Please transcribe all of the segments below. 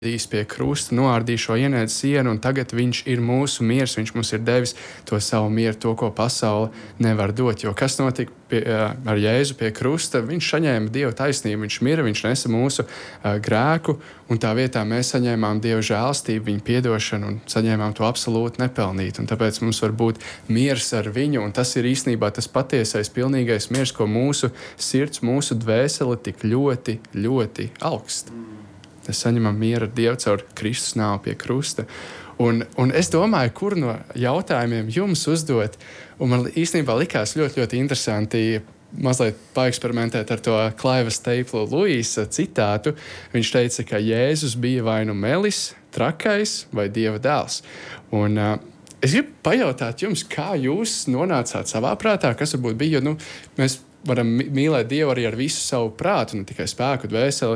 pie krusta, noārdīja šo ienaidnieka sienu, un tagad viņš ir mūsu miers, viņš mums ir devis to savu mieru, to, ko pasaule nevar dot. Jo kas notika ar Jēzu pie krusta? Viņš saņēma Dieva taisnību, viņš mira, viņš nesa mūsu grēku, un tā vietā mēs saņēmām Dieva žēlstību, viņa piedošanu un saņēmām to absolūti nepelnīt. Un tāpēc mums var būt miers ar viņu, un tas ir īstenībā tas patiesais, pilnīgais miers, ko mūsu sirds, mūsu dvēsele tik ļoti, ļoti augst. Mēs saņemam mieru ar Dievu caur Kristus nāvi pie krusta. Un es domāju, kur no jautājumiem jums uzdot. Un man īstenībā likās ļoti, ļoti interesanti mazliet paeksperimentēt ar to Klaiva Steipla Luisa citātu. Viņš teica, ka Jēzus bija vai nu melis, trakais vai Dieva dēls. Un es gribu pajautāt jums, kā jūs nonācāt savā prātā, kas varbūt bija, jo mēs varam mīlēt Dievu arī ar visu savu prātu, ne tikai spēku, dvēseli.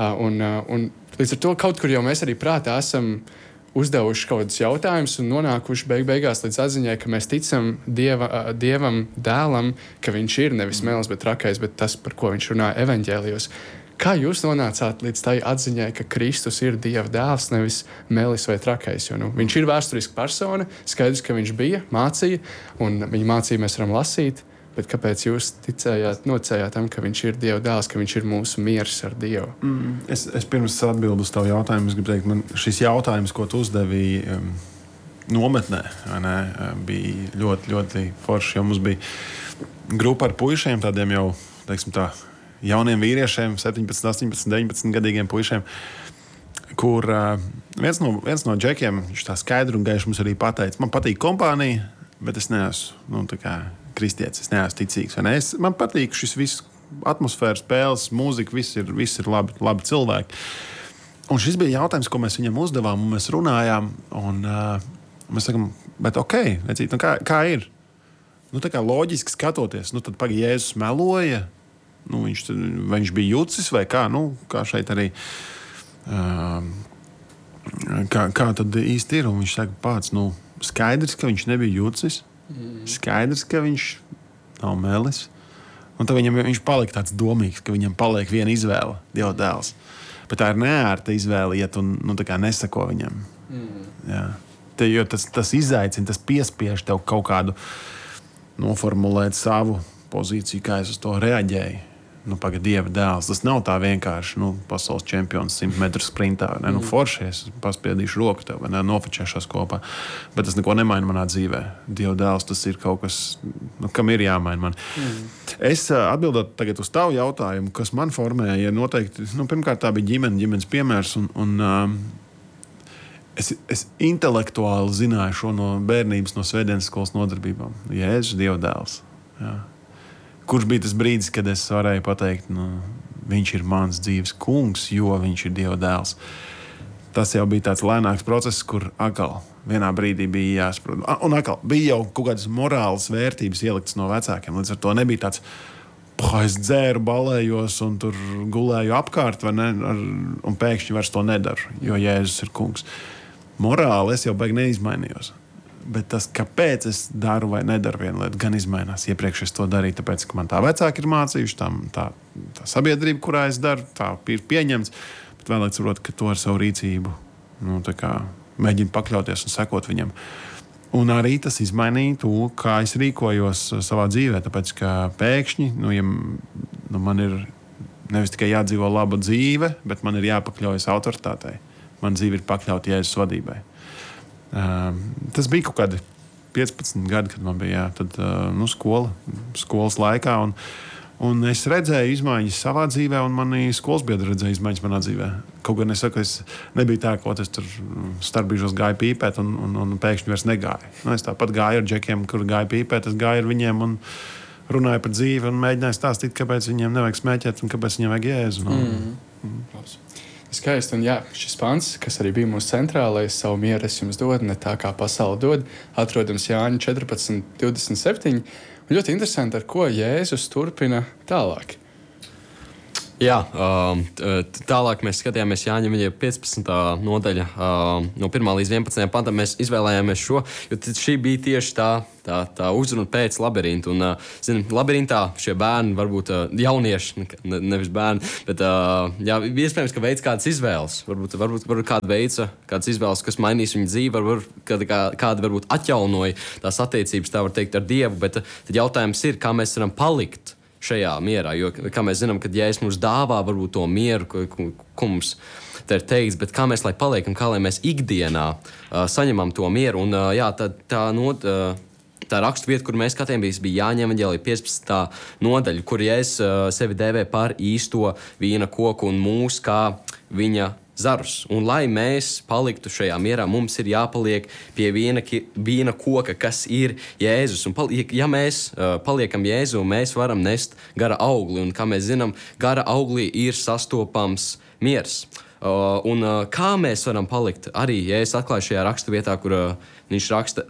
Un līdz ar to kaut kur jau mēs arī prātā esam uzdevuši kaut kādus jautājumus un nonākuši beigās līdz atziņai, ka mēs ticam Dievam dēlam, ka viņš ir nevis melis, bet trakais, bet tas, par ko viņš runā evaņģēlijos. Kā jūs nonācāt līdz tai atziņai, ka Kristus ir Dieva dēls, nevis melis vai trakais? Jo viņš ir vēsturiska persona, skaidrs, ka viņš bija, mācīja, un viņa mācību mēs varam lasīt. Bet kāpēc jūs nocējāt tam, ka viņš ir Dieva dēls, ka viņš ir mūsu miers ar Dievu? Es pirms atbildu uz tavu jautājumu, es gribu teikt, man šis jautājums, ko tu uzdevi nometnē, bija ļoti, ļoti forši, jo mums bija grupa ar puišiem, tādiem jau, teiksim tā, jauniem vīriešiem, 17, 18, 19 gadīgiem puišiem, kur viens no džekiem, viņš tā skaidri un gaiši mums arī pateica, man patīk kompānija, bet es neesmu, tā kā kristietis, es neesmu ticīgs. Man patīk šis viss atmosfēra, spēles, mūzika, viss ir labi cilvēki. Un šis bija jautājums, ko mēs viņam uzdevām, un mēs runājām, un mēs sakam, bet vecīt, kā ir? Tā kā loģiski skatoties, tad Jēzus meloja, viņš bija jucis vai kā, kā šeit arī, kā tad īsti ir, un viņš saka, pats, skaidrs, ka viņš nebija jucis, skaidrs, ka viņš nav melis. Un tad viņš palika tāds domīgs, ka viņam paliek viena izvēle, Dieva dēls. Bet tā ir neērta izvēle, ja tu tā kā nesako viņam. Jā. Jo tas izaicina, tas piespiež tev kaut kādu noformulēt savu pozīciju, kā es uz to reaģēju. Pagad Dieva dēls. Tas nav tā vienkārši pasaules čempions 100 metru sprintā. Foršies, paspiedīšu roku tev, nofočēšos kopā. Bet tas neko nemaina manā dzīvē. Dieva dēls, tas ir kaut kas, kam ir jāmaina man. Es atbildot tagad uz tavu jautājumu, kas man formēja, noteikti, pirmkārt tā bija ģimenes piemērs, un es intelektuāli zināju šo no bērnības, no svētdienas skolas nodarbībām. Jēzus, Dieva dēls. Jā. Kurš bija tas brīdis, kad es varēju pateikt, viņš ir mans dzīves kungs, jo viņš ir Dieva dēls. Tas jau bija tāds lēnāks process, kur atkal vienā brīdī bija jāsaprot. Un atkal bija jau kaut kādas morālas vērtības ieliktas no vecākiem. Līdz ar to nebija tāds, es dzēru, balējos un tur gulēju apkārt, un pēkšņi vairs to nedaru, jo Jēzus ir kungs. Morāli es jau baigi neizmainījos. Bet tas, kāpēc es daru vai nedaru vienu lietu, gan izmainās. Iepriekš es to darīju, tāpēc, ka man tā vecāki ir mācījuši, tā sabiedrība, kurā es daru, tā ir pieņemts. Bet vēlāk saprotu, ka to ar savu rīcību mēģinu pakļauties un sekot viņam. Un arī tas izmainīja to, kā es rīkojos savā dzīvē. Tāpēc, ka pēkšņi ja man ir nevis tikai jādzīvo laba dzīve, bet man ir jāpakļaujas autoritātei. Man dzīve ir pakļauta Jēzus vadībai. Tas bija kaut kādi 15 gadi, kad man bija skolas laikā. Un es redzēju izmaiņas savā dzīvē, un mani skolas biedri redzēja izmaiņas manā dzīvē. Kaut gan es saku, es nebiju tā, ko es tur starpbrīžos gāju pīpēt, un pēkšņi vairs negāju. Es tāpat gāju ar džekiem, kur gāju pīpēt, es gāju ar viņiem un runāju par dzīvi un mēģināju stāstīt, kāpēc viņiem nevajag smēķēt un kāpēc viņiem vajag Jēzu. Skaisti, un šis pants, kas arī bija mūsu centrālais, savu mieru es jums dodu, ne tā kā pasaule dod, atrodams Jāņa 14:27. Un ļoti interesanti, ar ko Jēzus turpina tālāk. Jā, tālāk mēs skatījāmies Jāņa Evaņģēlija 15. nodaļa no 1. līdz 11. pantam. Mēs izvēlējāmies šo, jo šī bija tieši tā uzruna pēc labirinta. Un, labirintā šie bērni, varbūt jaunieši, nevis bērni, bet jā, iespējams, ka veids kādas izvēles. Varbūt kāda veica kādas izvēles, kas mainīs viņu dzīvi, varbūt kāda varbūt atjaunoja tās attiecības, tā var teikt, ar Dievu. Bet tad jautājums ir, kā mēs varam palikt šajā mierā, jo, kā mēs zinām, kad Jēzus mums dāvā varbūt to mieru, ko mums te ir teikts, bet kā mēs lai paliekam, kā lai mēs ikdienā saņemam to mieru. Un jā, tā raksturvieta, kur mēs skatījāmies, bija Jāņa Evaņģēlija 15. nodaļa, kur Jēzus sevi dēvē par īsto vīna koku un mūs kā viņa zarus. Un, lai mēs paliktu šajā mierā, mums ir jāpaliek pie vīna koka, kas ir Jēzus. Un, ja mēs paliekam Jēzu, mēs varam nest gara augli. Un, kā mēs zinām, gara auglī ir sastopams miers. Un kā mēs varam palikt? Arī Jēzus atklāja šajā raksturvietā, kur viņš raksta,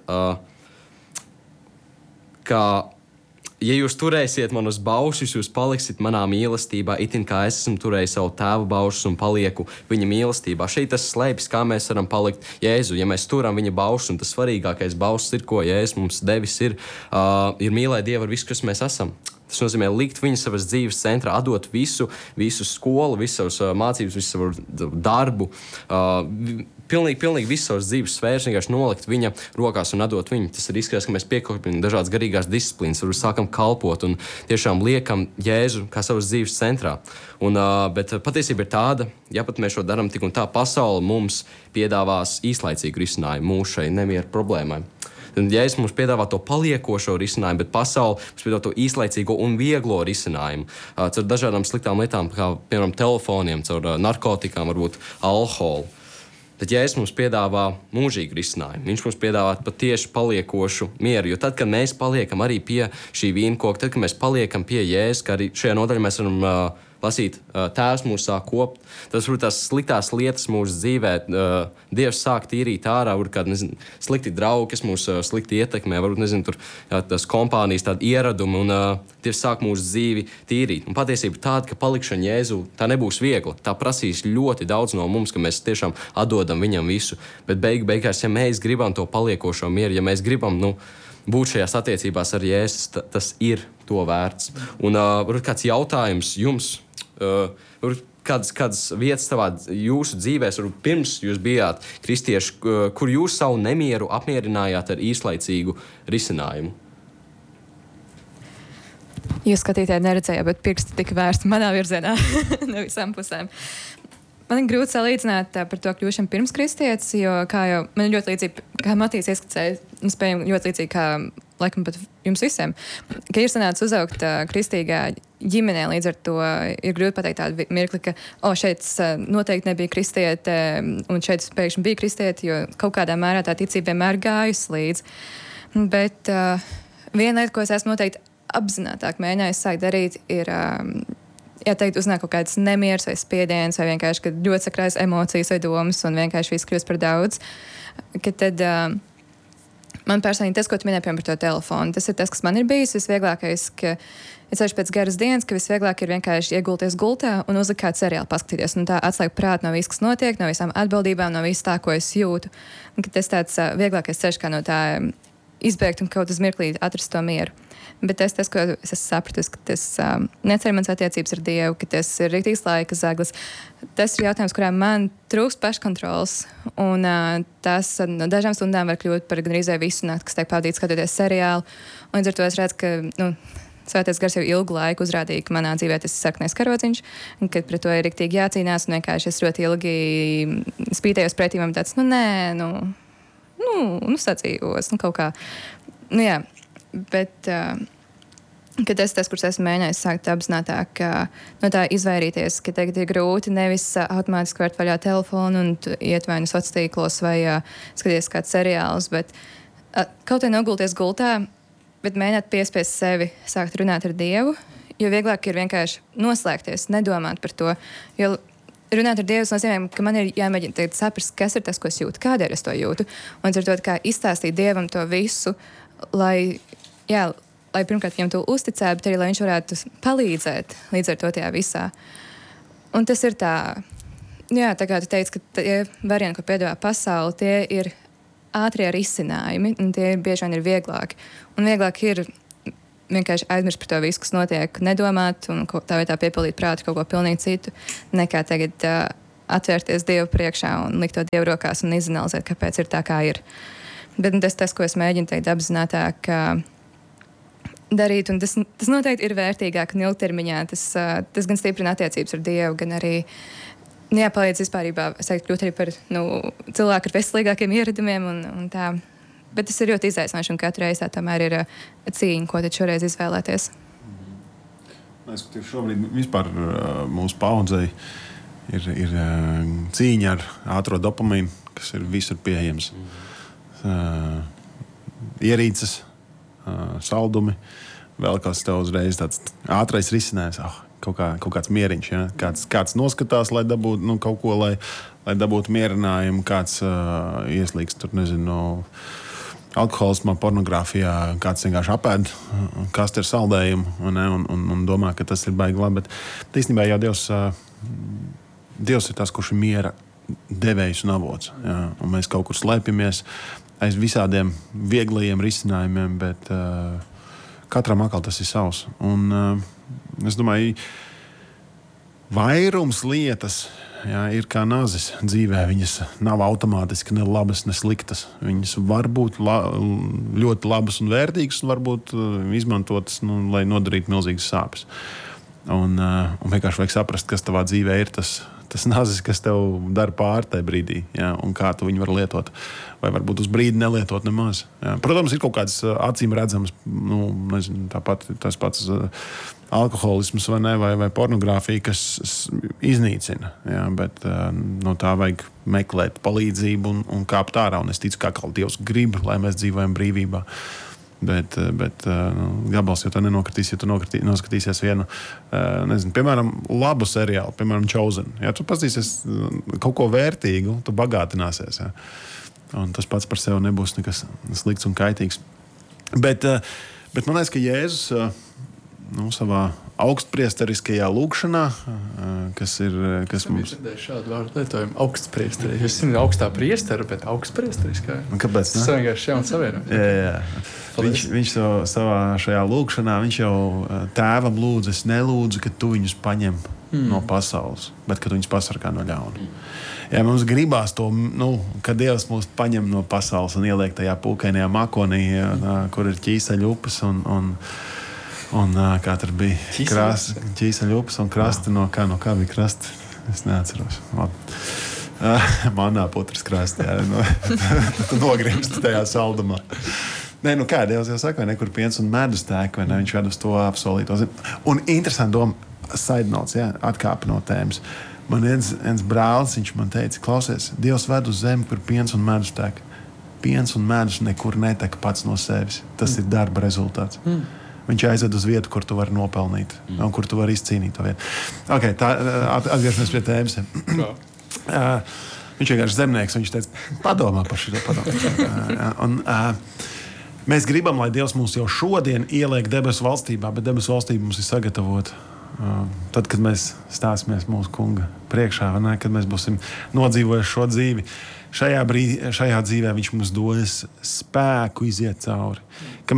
ka ja jūs turēsiet manus baušus, jūs paliksiet manā mīlestībā, itin kā es esmu turējis savu tēvu baušus un palieku viņa mīlestībā. Šeit tas slēpjas, kā mēs varam palikt Jēzu. Ja mēs turam viņa baušus, un tas svarīgākais baušus ir, ko Jēzus mums devis, ir mīlēt Dievu ar visu, kas mēs esam. Tas nozīmē likt viņu savas dzīves centrā, atdot visu skolu, visu savas mācības, visu savu darbu, pilnīgi visu savas dzīves sfēras, vienkārši nolikt viņa rokās un atdot viņu. Tas ir izskatās, ka mēs piekopjam dažādas garīgās disciplīnas, varbūt sākam kalpot un tiešām liekam Jēzu kā savas dzīves centrā. Bet patiesība ir tāda, ja pat mēs šo darām tik un tā, pasaule mums piedāvās īslaicīgu risinājumu mūsu šai nemieru problēmai. Jēzus mums piedāvā to paliekošo risinājumu, bet pasaule mums piedāvā to īslaicīgo un vieglo risinājumu. Caur dažādām sliktām lietām, kā piemēram telefoniem, caur narkotikām, varbūt alkoholu. Bet Jēzus mums piedāvā mūžīgu risinājumu. Viņš mums piedāvā patieši paliekošu mieru. Jo tad, kad mēs paliekam arī pie šī vīnkoka, tad, kad mēs paliekam pie Jēzus, kā arī šajā nodaļā mēs varam lasīt, Tēvs mūs sāk kopt. Tas, varbūt, tās sliktās lietas mūsu dzīvē, Dievs sāk tīrīt ārā, varbūt kādi, slikti draugi, kas mūs slikti ietekmē, varbūt, tur tas kompānijas tādi ieradumi, un Dievs sāk mūsu dzīvi tīrīt. Un patiesība tāda, ka palikšana Jēzu, tā nebūs viegla. Tā prasīs ļoti daudz no mums, ka mēs tiešām atdodam viņam visu. Bet beigās, ja mēs gribam to paliekošo mieru, ja mēs gribam, būt šajās attiecībās ar Jēzus, tas ir to vērts. Un varbūt kāds jautājums jums, kādas vietas jūsu dzīvēs, pirms jūs bijāt kristieši, kur jūs savu nemieru apmierinājāt ar īslaicīgu risinājumu? Jūs skatītāji neredzējāt, bet pirksti tika vērsti manā virzienā no visām pusēm. Man ir grūti salīdzināt par to kļūšanu pirms kristietes, jo kā jau man ir ļoti līdzīgi, kā Matīs ieskicēja, spējam ļoti līdzīgi kā laikam pat jums visiem, ka ir sanācis uzaugt kristīgā ģimenē, līdz ar to ir grūti pateikt tādu mirkli, ka šeit noteikti nebija kristiete un šeit pēkšņi bija kristiete, jo kaut kādā mērā tā ticība vienmēr gājusi līdz. Bet viena lieta, ko es esmu noteikti apzinātāk mēģinājis sākt darīt, ir teikt, uznāk kaut kāds nemieris vai spiediens, vai vienkārši, kad ļoti sakrājas emocijas vai domas un vienkārši viss kļūst par daudz. Ka tad man personīgi tas, ko tu minēji par to telefonu, tas ir tas, kas man ir bijis visvieglākais, ka es ceļš pēc garas dienas, ka visvieglāk ir vienkārši iegulties gultā un uzlikt kādu seriālu paskatīties. Un tā atslēgt prātu no viss, kas notiek, no visām atbildībām, no viss tā, ko es jūtu. Un ka tas tāds vieglākais ceļš, kā no tā izbēgt un kaut uz mirklī atrast to mieru. Bet tas, ko es esmu sapratis, ka tas necer mans attiecības ar Dievu, ka tas ir rīktīgs laika zaglis. Tas ir jautājums, kurā man trūkst paškontrols. Un tas no dažām stundām var kļūt par gandrīz visu nakti, kas tiek pavadīts skatoties seriālu. Un līdz ar to es redzu, ka Svētais gars jau ilgu laiku uzrādīja, ka manā dzīvē tas ir sarkanais karodziņš, un ka pret to ir riktīgi jācīnās. Un vienkārši es ļoti ilgi spītējos pretī, man tāds, sacījos, kaut kā. Jā. Bet ka tas, kurš esmu mēģinājis sākt apzinātāk no tā izvairīties, ka tagad ir grūti nevis automātiski vērt vaļā telefonu un iet vai nu sociālos tīklos vai skatīties kāds seriāls, bet kaut vai nogulties gultā, bet mēģināt piespiest sevi sākt runāt ar Dievu, jo vieglāk ir vienkārši noslēgties, nedomāt par to, jo runāt ar Dievu nozīmē, ka man ir jāmēģina tagad saprast, kas ir tas, ko es jūtu, kādēļ es to jūtu, un ar to kā izstāstīt Dievam to visu, lai pirmkārt viņam to uzticētu, bet arī, lai viņš varētu palīdzēt līdz ar to tajā visā. Un tas ir tā, jā, tā kā tu teici, ka tie varianti, ko piedāvā pasauli, tie ir ātrie risinājumi, un tie bieži vien ir vieglāki. Un vieglāk ir vienkārši aizmirst par to visu, kas notiek, nedomāt un tā vietā piepildīt prātu kaut ko pilnīgi citu, nekā tagad atvērties Dievu priekšā un likt to Dievu rokās un izanalizēt, kāpēc ir tā, kā ir. Bet tas, ko es mēģinu teikt apzinātāk darīt, un tas noteikti ir vērtīgāk un ilgtermiņā. Tas gan stiprina attiecības ar Dievu, gan arī palīdz vispārībā, es teiktu, kļūt arī par cilvēku ar veselīgākiem ieradumiem un tā. Bet tas ir ļoti izaicinoši, un katru reizi tā tomēr ir cīņa, ko tad šoreiz izvēlēties. Es domāju, ka šobrīd vispār mūsu paudzei ir cīņa ar ātro dopamīnu, kas ir visur pieejams. Ierīces, saldumi, vēl kāds tev uzreiz tāds ātrais risinājums. Kaut kāds mieriņš, ja? Kāds noskatās, lai dabūtu kaut ko, lai dabūtu mierinājumu, kāds ieslīgst tur, nezinu, alkoholismā, pornogrāfijā, kāds vienkārši apēd kastu ar saldējumu un domā, ka tas ir baigi labi. Bet īstenībā jau Dievs ir tas, kurš ir miera devējs un avots. Ja? Un mēs kaut kur slēpjamies aiz visādiem vieglajiem risinājumiem, bet katram atkal tas ir savs. Un es domāju, vairums lietas ir kā nazis dzīvē. Viņas nav automātiski ne labas, ne sliktas. Viņas var būt ļoti labas un vērtīgas un varbūt izmantotas, lai nodarītu milzīgas sāpes. Un vienkārši vajag saprast, kas tavā dzīvē ir tas nazis, kas tev dara pāri tajā brīdī, ja? Un kā tu viņu vari lietot. Vai varbūt uz brīdi nelietot nemaz. Ja? Protams, ir kaut kāds acīm redzams, nezinu, tas pats alkoholisms vai pornogrāfija, kas iznīcina. Ja? Bet tā vajag meklēt palīdzību un kāpt ārā. Un es ticu, ka Dievs grib, lai mēs dzīvojam brīvībā. Bet gabals jau tā nenokritīs, ja tu noskatīsies vienu, nezinu, piemēram, labu seriālu, piemēram, Chosen. Ja tu paskatīsies kaut ko vērtīgu, tu bagātināsies. Ja? Un tas pats par sevi nebūs nekas slikts un kaitīgs. Bet man liekas, ka Jēzus savā augstpriesteriskajā lūgšanā, kas mums... Šādu vārdu lietojumu augstpriesteri. Es zinu, augstā priestera, bet augstpriesteriskā. Kāpēc? Tas vienkārši jauns savienojums. Jā. Viņš savā šajā lūgšanā, viņš jau tēvam lūdz, es nelūdzu, ka tu viņus paņem no pasaules, bet ka tu viņus pasargā no ļauna. Ja mums gribās to, ka Dievs mūs paņem no pasaules un ieliek tajā pūkainajā makonī, kur ir ķīseļu upes un kā tur bija ķīseļu upes un krasti, no kā bija krasti? Es neatceros. Manā putras krasti, tu nogrimsti tajā saldumā. Nē, kā Dievs jau saka, vai nekur piens un medus tēk, vai ne? Viņš ved uz to apsolīto. Un interesanti doma, side notes, atkāpa no tēmas. Man viens brālis, viņš man teica, klausies, Dievs ved uz zemi, kur piens un medus tēk. Piens un medus nekur netek pats no sevis. Tas ir darba rezultāts. Viņš aizved uz vietu, kur tu vari nopelnīt un kur tu vari izcīnīt to vietu. Okay, atgriežamies pie tēmas. Viņš vienkārši zemnieks, viņš teica, padomā par šo. Mēs gribam, lai Dievs mūs jau šodien ieliek debesu valstībā, bet debesu valstība mums ir sagatavota tad, kad mēs stāsimies mūsu kunga priekšā, kad mēs būsim nodzīvojuši šo dzīvi. Šajā dzīvē viņš mums dos spēku iziet cauri. Kad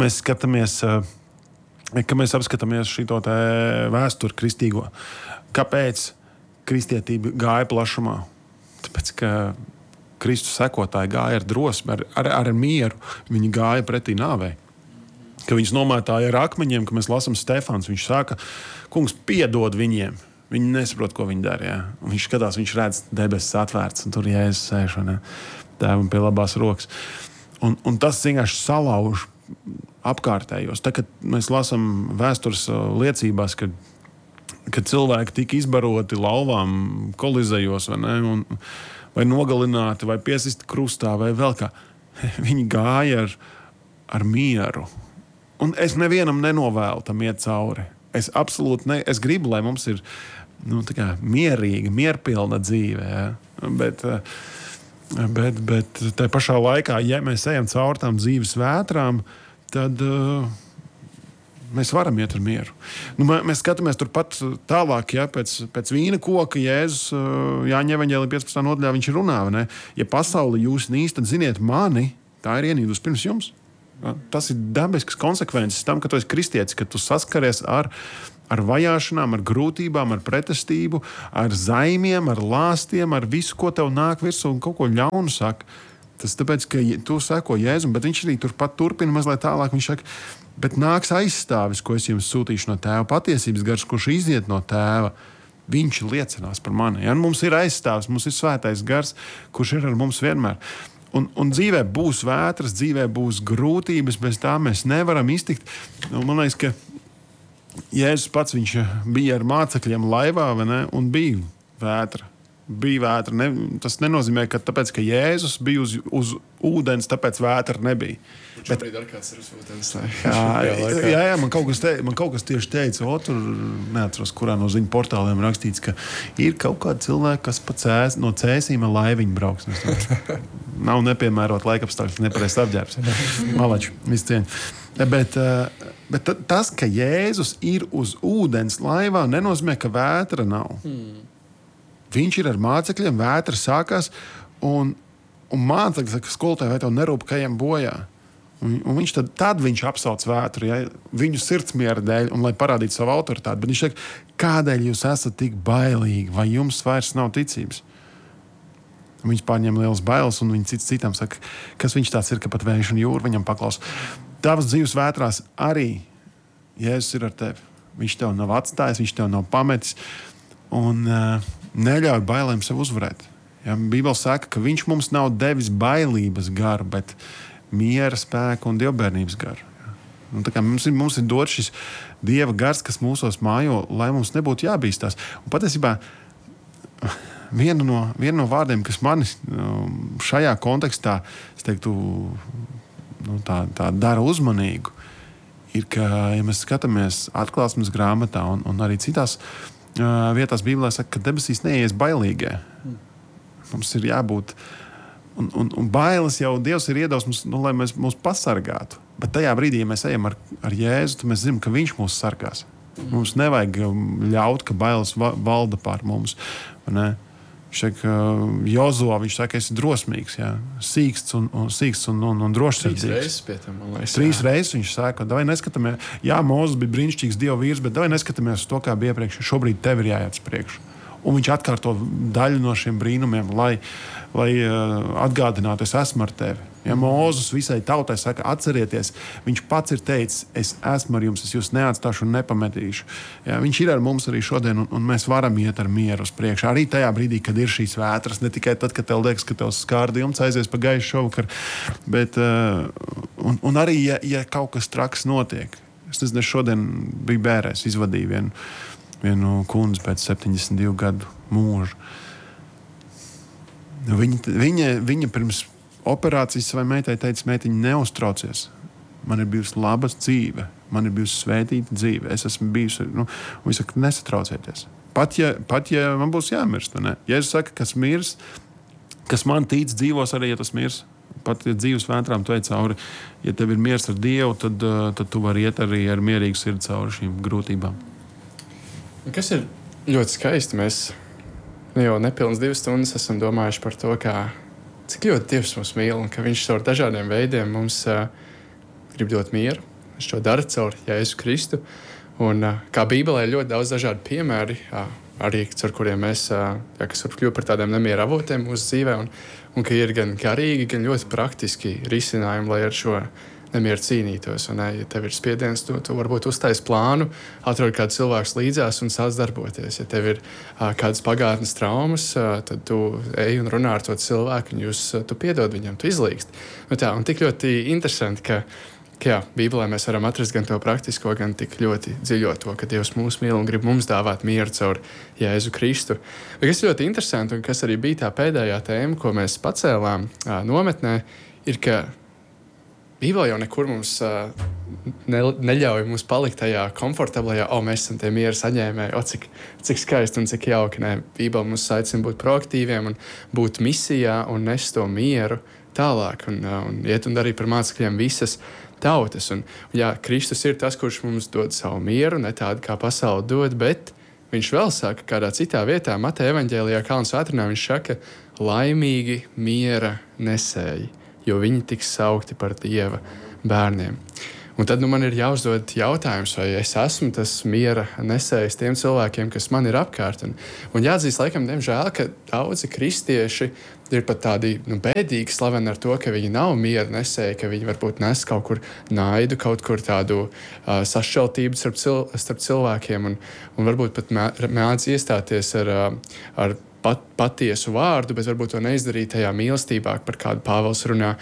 mēs apskatāmies šito te vēsturi kristīgo, kāpēc kristietība gāja plašumā? Tāpēc, ka Kristus sekotāji gāja ar drosmi, ar mieru. Viņi gāja pretī nāvei. Ka viņus nomētāja ar akmeņiem, ka mēs lasām Stefāns. Viņš saka, kungs, piedod viņiem. Viņi nesaprot, ko viņi dara. Ja? Viņš skatās, viņš redz debesis atvērts, un tur Jēzus sēž, tēvam pie labās rokas. Un tas vienkārši salauž apkārtējos. Tā, kad mēs lasām vēstures liecībās, kad cilvēki tika izbaroti lauvām, kolizējos, vai nogalināti, vai piesisti krustā, vai vēl kā. Viņi gāja ar mieru. Un es nevienam nenovēlu tam iet cauri. Es absolūti es gribu, lai mums ir mierīga, mierpilna dzīve. Ja? Bet tā pašā laikā, ja mēs ejam cauri tām dzīves vētrām, tad Mēs varam iet ar mieru. Nu, mēs skatāmies turpat tālāk, ja, pēc vīna koka Jēzus Jāņa evaņģēlijā 15. nodaļā viņš runā. Ne? Ja pasauli jūs nīst, tad ziniet mani, tā ir ienīdus pirms jums. Tas ir dabisks konsekvences tam, ka tu esi kristietis, ka tu saskaries ar vajāšanām, ar grūtībām, ar pretestību, ar zaimiem, ar lāstiem, ar visu, ko tev nāk virsū un kaut ko ļaunu saka. Tas tāpēc, ka tu seko Jēzum, bet viņš arī turpat turpina mazliet tālāk. Viņš saka, bet nāks aizstāvis, ko es jums sūtīšu no tēva, patiesības gars, kurš iziet no tēva. Viņš liecinās par mani. Ja? Mums ir aizstāvis, mums ir svētais gars, kurš ir ar mums vienmēr. Un dzīvē būs vētras, dzīvē būs grūtības, bez tā mēs nevaram iztikt. Man liekas, ka Jēzus pats viņš bija ar mācekļiem laivā, vai ne? Un bija vētra. Tas nenozīmē, ka tāpēc, ka Jēzus bija uz ūdens, tāpēc vētra nebija. Šobrīd ar kāds ir uz ūdens. Jā, man kaut kas tieši teica, tur neatceros, kurā no ziņu portāliem rakstīts, ka ir kaut kādi cilvēki, kas no cēsīm ar laiviņu brauks. Nav nepiemērot laikapstākļus, nepareizs apģērbs. Malači, viss cieņa. Bet tas, ka Jēzus ir uz ūdens laivā, nenozīmē, ka vētra nav. Viņš ir ar mācekļiem, vētra sākās, un mācekļi saka, skolotāji, vai tev nerūp, ka ejam bojā? Un viņš tad viņš apsauc vētru, ja, viņu sirdsmiera dēļ, un lai parādītu savu autoritāti. Bet viņš saka, kādēļ jūs esat tik bailīgi, vai jums vairs nav ticības? Viņš pārņem lielas bailes, un viņi citam saka, kas viņš tāds ir, ka pat vējš un jūra viņam paklaus. Tavas dzīves vētrās arī Jēzus ir ar tevi. Viņš tev nav atstājis, viņš tev nav pametis, un neļauj bailēm sev uzvarēt. Ja, Bībele saka, ka viņš mums nav devis bailības garu, bet miera spēku un dievbērnības garu. Ja. Un tā kā mums ir dots šis Dieva gars, kas mūsos mājo, lai mums nebūtu jābīstās. Un patiesībā viena no vārdiem, kas mani šajā kontekstā, es teiktu, tā dara uzmanīgu, ir, ka, ja mēs skatāmies Atklāsmes grāmatā un arī citās vietās Bībelē saka, ka debesīs neies bailīgie. Mums ir jābūt. Un bailes jau Dievs ir iedevis mums, lai mēs mūs pasargātu. Bet tajā brīdī, ja mēs ejam ar Jēzu, tad mēs zinām, ka viņš mūs sargās. Mums nevajag ļaut, ka bailes valda pār mums. Ne? Jozuā viņš saka, ka esi drosmīgs, jā. Sīksts un drošsirdīgs. 3 reizes pie tam, man liekas. 3 reizes viņš saka, davai neskatāmies, jā, Mūzes bija brīnišķīgs Dieva vīrs, bet davai neskatāmies uz to, kā bija iepriekš. Šobrīd tev ir jāiet uz priekšu. Un viņš atkārto daļu no šiem brīnumiem, lai atgādinātu, es esmu ar tevi. Ja Mūzes visai tautai saka, atcerieties, viņš pats ir teicis, es esmu ar jums, es jūs neatstāšu un nepametīšu. Ja, viņš ir ar mums arī šodien, un mēs varam iet ar mieru uz priekšu. Arī tajā brīdī, kad ir šīs vētras, ne tikai tad, kad tev liekas, ka tev skārda jumts aizies pa gaišu šovakar, bet un arī, ja kaut kas traks notiek. Es nezinu, šodien biju Bērēs, izvadīju vienu kundzi pēc 72 gadu mūža. Viņa pirms operācijas savai meitai teica, meitiņa, neuztraucies. Man ir bijusi laba dzīve, man ir bijusi svētīta dzīve. Es esmu bijusi, un viņš saka, nesatraucieties. Pat ja man būs jāmirst, ne? Jēzus saka, kas mirs, kas man tic, dzīvos arī, ja tas mirs. Pat ja dzīves vētrām tu ej cauri, ja tev ir miers ar Dievu, tad tu vari iet arī ar mierīgu sirdi cauri šīm grūtībām. Kas ir ļoti skaisti, mēs jau nepilnas 2 stundas esam domājuši par to, cik ļoti Dievs mūs mīl un ka viņš caur dažādiem veidiem mums grib dot mieru. Viņš to dara caur Jēzu Kristu. Un kā Bībelē ir ļoti daudz dažādu piemēri, arī caur kuriem mēs, kas var kļūt par tādiem nemiera avotiem mūsu dzīvē, un ka ir gan garīgi, gan ļoti praktiski risinājumi, lai ar šo nemieru cīnītos. Un, ja tev ir spiediens, tu varbūt uztais plānu, atrod kādu cilvēku līdzās un sāc darboties. Ja tev ir kādas pagātnes traumas, tad tu ej un runā ar to cilvēku, un tu piedod viņam, tu izlīgst. Un tik ļoti interesanti, ka jā, Bībelē mēs varam atrast gan to praktisko, gan tik ļoti dziļo to, ka Dievs mūs mīl un grib mums dāvāt mieru caur Jēzu Kristu. Bet kas ļoti interesanti un kas arī bija tā pēdējā tēma, ko mēs pacēlām nometnē, ir, ka Bībelē jau nekur mums neļauj mums palikt tajā komfortablajā, mēs esam tie miera saņēmēji, cik skaisti un cik jauki. Nē, Bībele mums aicina būt proaktīviem un būt misijā un nest to mieru tālāk un iet un darīt par mācekļiem visas tautas. Un, Kristus ir tas, kurš mums dod savu mieru, ne tādu, kā pasaule dod, bet viņš vēl saka, kādā citā vietā, Mateja evaņģēlijā, Kalnu svētdienā, viņš saka, laimīgi miera nesēji, jo viņi tiks saukti par Dieva bērniem. Un tad man ir jāuzdod jautājums, vai es esmu tas miera nesējs tiem cilvēkiem, kas man ir apkārt. Un jāatzīst, laikam, diemžēl, ka daudzi kristieši ir pat tādi bēdīgi slaveni ar to, ka viņi nav miera nesēji, ka viņi varbūt nes kaut kur naidu, kaut kur tādu sašķeltību starp cilvēkiem un varbūt pat mēdz iestāties ar patiesu vārdu, bet varbūt to neizdarīt tajā mīlestībā, par kādu Pāvils runā,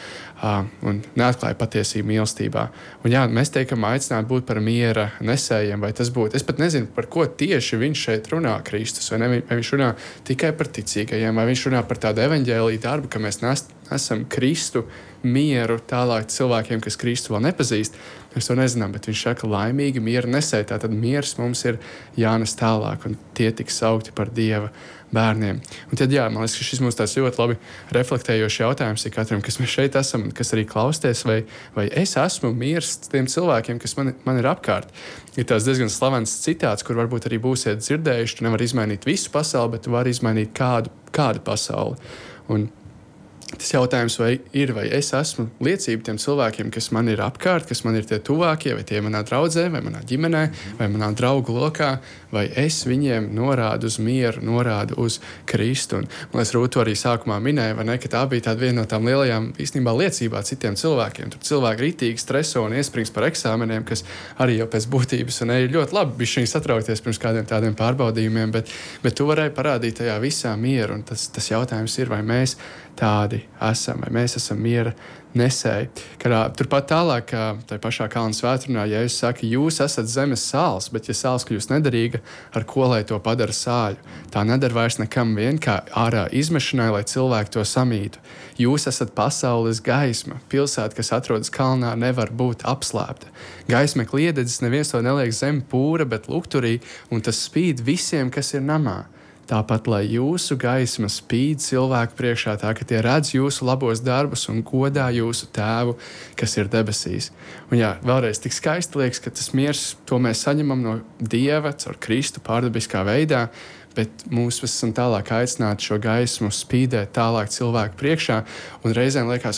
un neatklāja patiesību mīlestībā. Un mēs tiekam aicināti būt par miera nesējiem, vai tas būtu. Es pat nezinu, par ko tieši viņš šeit runā, Kristus, vai viņš runā tikai par ticīgajiem, vai viņš runā par tādu evaņģēliju darbu, ka mēs nesam Kristu mieru tālāk cilvēkiem, kas Kristu vēl nepazīst. Mēs to nezinām, bet viņš saka, laimīgi miera nesēji. Tātad miers mums ir jānes tālāk, un tie tiks saukti par Dieva bērniem. Un tad, man liekas, ka šis mums tāds ļoti labi reflektējošs jautājums ir katram, kas mēs šeit esam, kas arī klausties, vai es esmu miers tiem cilvēkiem, kas man ir apkārt. Ir tāds diezgan slavens citāts, kur varbūt arī būsiet dzirdējuši, tu nevar izmainīt visu pasauli, bet tu vari izmainīt kādu pasauli. Un tas jautājums, vai es esmu liecība tiem cilvēkiem, kas man ir apkārt, kas man ir tie tuvākie, vai tie manā draudzē, vai manā ģimenē, vai manā draugu lokā, vai es viņiem norādu uz mieru, norādu uz Kristu. Un, man liekas, Rūta arī sākumā minēja, vai ne, ka tā bija tāda viena no tām lielajām īstenībā liecībā citiem cilvēkiem. Tur cilvēki ritīgi streso un iesprings par eksāmeniem, kas arī jau pēc būtības un ir ļoti labi bišķiņ satraukties pirms kādiem tādiem pārbaudījumiem, bet tu varēji parādīt tajā visā mieru. Un tas jautājums ir, vai mēs tādi esam, vai mēs esam miera nesēji. Turpat tālāk, tajā pašā Kalnu svētdienā, Jēzus saka, jūs esat zemes sāls, bet ja sāls kļūst nederīga, ar ko lai to padara sāļu? Tā nedara vairs nekam vien kā ārā izmešanai, lai cilvēki to samītu. Jūs esat pasaules gaisma. Pilsēta, kas atrodas kalnā, nevar būt apslēpta. Gaisma kliededzis, neviens to neliek zem pūra, bet lukturī, un tas spīd visiem, kas ir namā. Tāpat, lai jūsu gaisma spīd cilvēku priekšā, tā ka tie redz jūsu labos darbus un godā jūsu tēvu, kas ir debesīs. Un vēlreiz tik skaisti liekas, ka tas miers, to mēs saņemam no Dieva caur Kristu pārdabiskā veidā, bet mūs esam tālāk aicināti šo gaismu spīdēt tālāk cilvēku priekšā, un reizēm liekas,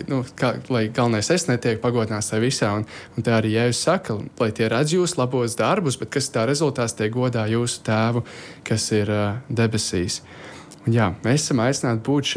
lai galvenais es netiek pagodināts tajā visā, un tā arī Jēzus saka, lai tie redz jūsu labos darbus, bet kas tā rezultāts tie godā jūsu tēvu, kas ir debesīs. Un mēs esam aicināti būt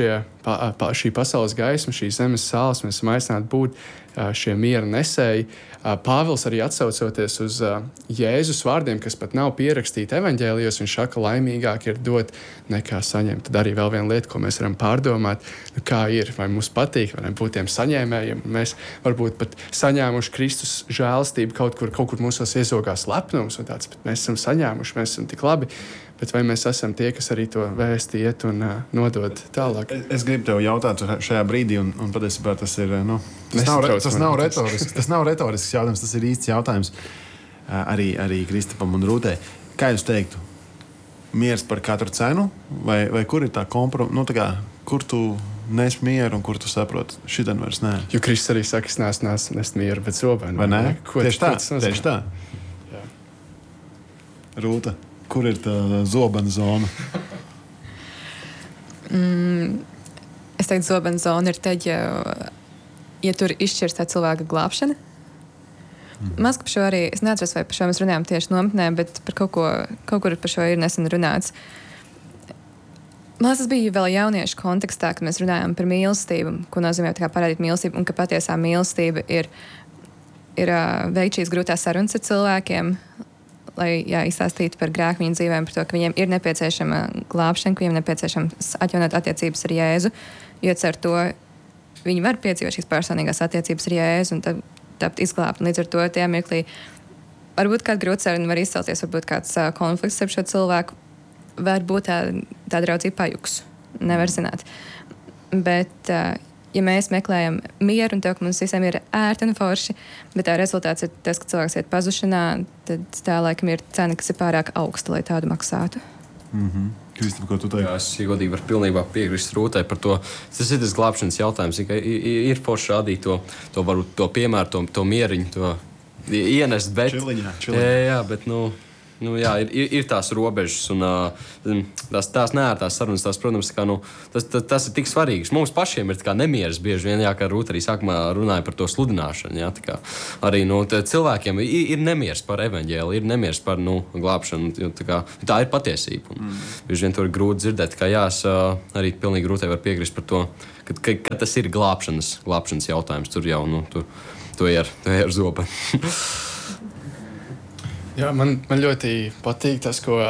šī pasaules gaisma, šī zemes sāls, mēs esam aicināti būt šie miera nesēji. Pāvils arī atsaucoties uz Jēzus vārdiem, kas pat nav pierakstīti evaņģēlijos, viņš saka, laimīgāk ir dot nekā saņemt. Tad arī vēl viena lieta, ko mēs varam pārdomāt, kā ir, vai mums patīk, vai būt tiem saņēmējiem. Mēs varbūt pat saņēmuši Kristus žēlastību kaut kur mūsos iezogās lepnums, un tāds, bet mēs esam saņēmuši, mēs esam tik labi. Bet vai mēs esam tie, kas arī to vēsti iet un nodod tālāk? Es gribu tev jautāt šajā brīdī, un patiesībā tas ir. Tas nav retorisks jautājums, tas ir īsts jautājums arī Kristapam un Rūtei. Kā jūs teiktu? Miers par katru cenu? Vai kur ir tā kompromisa? Kur tu nes mieru un kur tu saproti, šitien vairs nē? Jo Kristus arī saka, es neesmu nest mieru, bet zobenu. Vai ne? Tieši tā. Jā. Rūta. Kur ir tā zobena zona? Es teiktu, zobena zona ir tad, ja tur izšķirs tā cilvēka glābšana. Maz par šo arī, es neatceros, vai par šo mēs runājām tieši nometnē, bet par kaut kur par šo ir nesen runāts. Man liekas, tas bija vēl jauniešu kontekstā, kad mēs runājām par mīlestību, ko nozīmē tā kā parādīt mīlestību, un ka patiesā mīlestība ir veikt šīs grūtās sarunas ar cilvēkiem, lai izstāstītu par grēku viņu dzīvēm, par to, ka viņiem ir nepieciešama glābšana, ka viņiem nepieciešams atjaunot attiecības ar Jēzu, jo ar to viņi var piedzīvot šīs personīgās attiecības ar Jēzu un tapt izglābt. Līdz ar to tajā mirklī varbūt kāda grūtsaruna var izcelties, varbūt kāds konflikts ar šo cilvēku, varbūt tā draudzība pajuks. Nevar zināt. Bet ja mēs meklējam mieru un to, ka mums visiem ir ērti un forši, bet tā rezultāts ir tas, ka cilvēks iet pazušanā, tad tā laikam ir cena, kas ir pārāk augsta, lai tādu maksātu. Mm-hmm. Kristap, ko tu teiksi? Jā, es godīgi varu pilnībā piekrist Rūtai par to. Tas ir tas glābšanas jautājums. Ir forši rādīt to varbūt to piemēru, to mieriņu, to ienest, bet... Čiliņā. Jā, bet, jā, ir tās robežas un tās neērtās sarunas, tās, protams, tas ir tik svarīgs. Mums pašiem ir nemieras bieži vien, jā, kā Rūta arī sākumā runāja par to sludināšanu. Jā, arī cilvēkiem ir nemieras par evaņģēli, ir nemieras par glābšanu. Tā ir patiesība. Bieži vien to ir grūti dzirdēt, ka jā, es arī pilnīgi Rūtai var piekrist par to, ka tas ir glābšanas jautājums. Tur jau to ir zobeni. Jā, man ļoti patīk tas, ko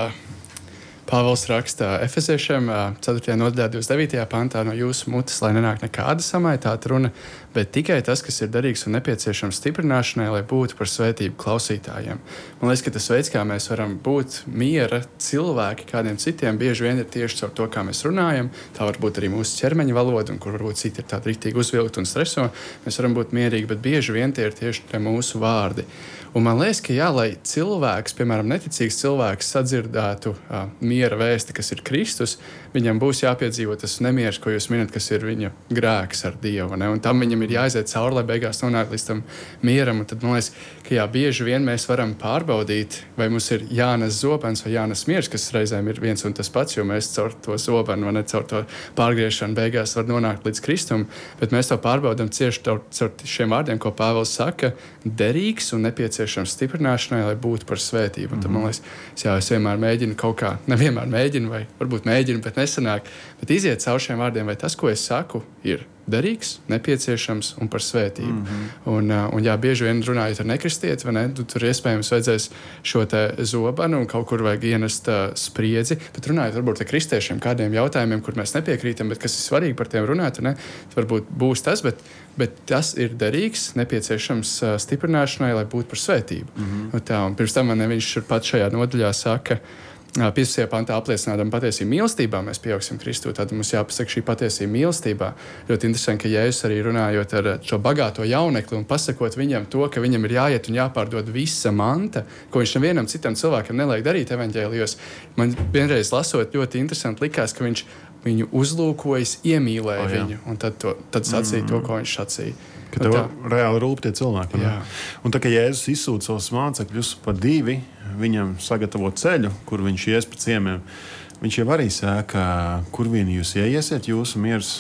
Pāvils raksta Efeziešiem 4. nodaļā 29. pantā: no jūsu mutes, lai nenāk nekāda samaitāta runa, bet tikai tas, kas ir derīgs un nepieciešams stiprināšanai, lai būtu par svētību klausītājiem. Man liekas, ka tas veids, kā mēs varam būt miera cilvēki kādiem citiem, bieži vien ir tieši caur to, kā mēs runājam. Tā var būt arī mūsu ķermeņa valoda, un kur varbūt citi ir tādi riktīgi uzvilkti un streso. Mēs varam būt mierīgi, bet bieži vien tie ir tieši tie mūsu vārdi. Un man liekas, ka jā, lai cilvēks, piemēram, neticīgs cilvēks, sadzirdētu miera vēsti, kas ir Kristus, viņam būs jāpiedzīvo tas nemieris, ko jūs minat, kas ir viņa grēks ar Dievu. Ne? Un tam viņam ir jāiziet cauri, lai beigās nonāktu līdz tam mieram. Un tad man liekas, ka jā, bieži vien mēs varam pārbaudīt, vai mums ir jānes zobens vai jānes miers, kas reizēm ir viens un tas pats, jo mēs caur to zobenu vai ne caur to pārgriešanu beigās var nonākt līdz Kristum. Bet mēs to pārbaudam cieši caur šiem vārdiem, ko Pāvils saka: derīgs un nepieciešams stiprināšanai, lai būtu par svētību. Un tad man liekas, jā, es vienmēr mēģinu kaut kā, nevienmēr mēģinu, vai varbūt mēģinu, bet nesanāk, bet iziet caur šiem vārdiem, vai tas, ko es saku, ir derīgs, nepieciešams un par svētību. Un jā, bieži vien runājot ar nekristieti, vai ne, tur iespējams vajadzēs šo te zobenu un kaut kur vajag ienest spriedzi, bet runājot varbūt ar kristiešiem kādiem jautājumiem, kur mēs nepiekrītam, bet kas ir svarīgi par tiem runāt, ne, varbūt būs tas, bet tas ir derīgs, nepieciešams stiprināšanai, lai būtu par svētību. Un pirms tam man viņš pat šajā nodaļā saka, 15. pantā apliecinādam patiesību mīlestībā, mēs pieaugsim Kristu, tad mums jāpasaka šī patiesība mīlestībā. Ļoti interesanti, ka Jēzus arī runājot ar šo bagāto jaunekli un pasakot viņam to, ka viņam ir jāiet un jāpārdod visa manta, ko viņš nevienam citam cilvēkam neliek darīt evaņģēlijos. Man vienreiz lasot ļoti interesanti likās, ka viņš viņu uzlūkojas, iemīlēja viņu, un tad sacīja to, ko viņš sacīja. Ka tev reāli rūp tie cilvēki. Un tā kā Jēzus izsūta savus mācekļus pa 2, viņam sagatavo ceļu, kur viņš ies pa ciemiem, viņš jau arī saka, kur vien jūs ieiesiet, jūsu miers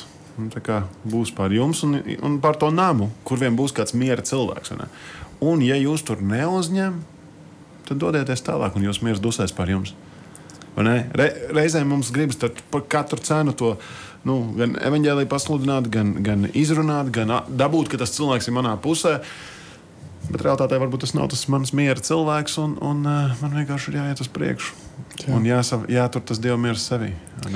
būs pār jums un pār to namu, kur vien būs kāds miera cilvēks. Ne? Un ja jūs tur neuzņem, tad dodieties tālāk un jūs miers dusēs pār jums. Reizēm mums gribas par katru cenu to gan evaņģēliju pasludināt, gan izrunāt, gan dabūt, ka tas cilvēks ir manā pusē. Bet realitātē varbūt tas nav tas mans miera cilvēks, un man vienkārši ir jāiet uz priekšu. Jā. Un jātur tas Dieva miers sevī.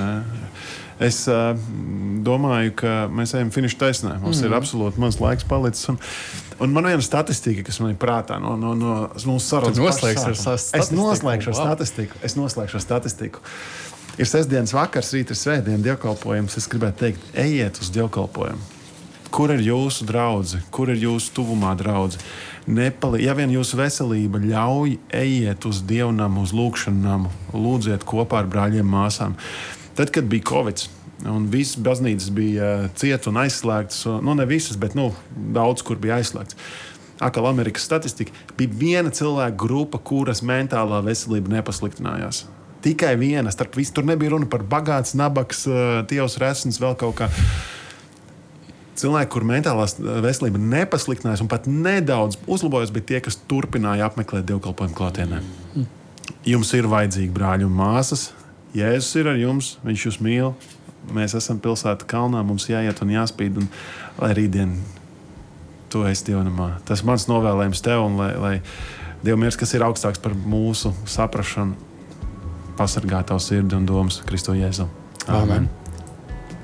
Es domāju, ka mēs ejam finiša taisnē. Mums ir absolūti mans laiks palicis. Un man viena statistika, kas man ir prātā no mūsu sarunas pašas. Es noslēgšu ar statistiku. Ir sestdienas vakars, rīt ir svētdiena dievkalpojums. Es gribētu teikt, ejiet uz dievkalpojumu. Kur ir jūsu draudze? Kur ir jūsu tuvumā draudze? Ja vien jūsu veselība ļauj, ejiet uz dievnamu, uz lūkšanu namu. Lūdziet kopā ar brāļiem, māsām. Tad, kad bija Covid, un visas baznīcas bija ciet un aizslēgtas, ne visas, bet daudz, kur bija aizslēgts. Atkal Amerikas statistika, bija viena cilvēka grupa, kuras mentālā veselība nepasliktinājās. Tikai viena, starp visu. Tur nebija runa par bagāts, nabaks, tievs resns, vēl kaut kā. Cilvēki, kur mentālā veselība nepasliktinājās un pat nedaudz uzlabojas, bet tie, kas turpināja apmeklēt dievkalpojumu klātienē. Jums ir vajadzīgi brāļi un māsas. Jēzus ir ar jums, viņš jūs mīl. Mēs esam pilsēta kalnā, mums jāiet un jāspīd, un lai rītdien tu esi dievnamā. Tas mans novēlējums tev, un lai Dieva miers, kas ir augstāks par mūsu saprašanu, pasargā tavu sirdi un domas Kristu Jēzu. Amen.